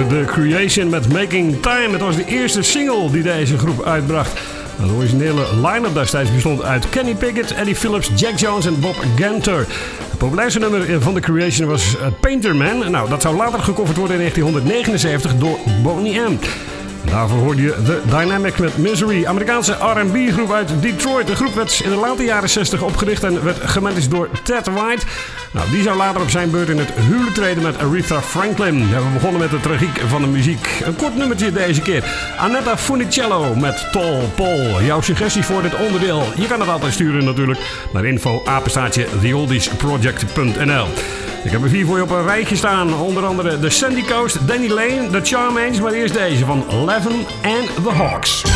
The Creation met Making Time. Het was de eerste single die deze groep uitbracht. De originele line-up destijds bestond uit Kenny Pickett, Eddie Phillips, Jack Jones en Bob Ganter. Het populairste nummer van The Creation was Painter Man. Nou, dat zou later gecoverd worden in 1979 door Boney M. Daarvoor hoorde je The Dynamic met Misery, Amerikaanse R&B groep uit Detroit. De groep werd in de late jaren 60 opgericht en werd gemanaged door Ted White. Nou, die zou later op zijn beurt in het huwelijk treden met Aretha Franklin. We begonnen met de tragiek van de muziek. Een kort nummertje deze keer. Annetta Funicello met Tall Paul. Jouw suggesties voor dit onderdeel? Je kan het altijd sturen natuurlijk naar info@theoldiesproject.nl. Ik heb er 4 voor je op een rijtje staan. Onder andere The Sandy Coast, Danny Lane, The Charm Angels. Maar eerst deze van Levin and the Hawks.